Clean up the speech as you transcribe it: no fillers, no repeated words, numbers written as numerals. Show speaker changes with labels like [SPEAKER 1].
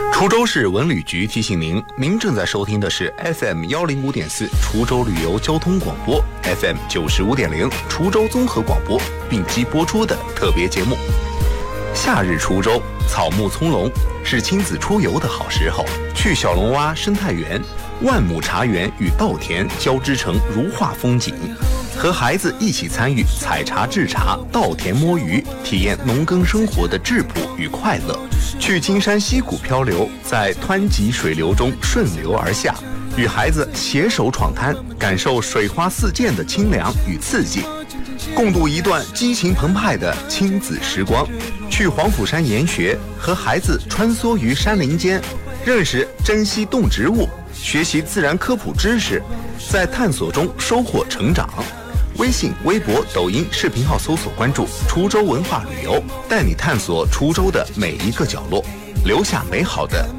[SPEAKER 1] 滁州市文旅局提醒您，您正在收听的是 FM 105.4滁州旅游交通广播 ，FM 95.0滁州综合广播并机播出的特别节目。夏日滁州草木葱茏，是亲子出游的好时候。去小龙洼生态园，万亩茶园与稻田交织成如画风景，和孩子一起参与采茶制茶、稻田摸鱼，体验农耕生活的质朴与快乐。去金山溪谷漂流，在湍急水流中顺流而下，与孩子携手闯滩，感受水花四溅的清凉与刺激，共度一段激情澎湃的亲子时光。去黄甫山研学，和孩子穿梭于山林间，认识珍稀动植物，学习自然科普知识，在探索中收获成长。微信、微博、抖音视频号搜索关注滁州文化旅游，带你探索滁州的每一个角落，留下美好的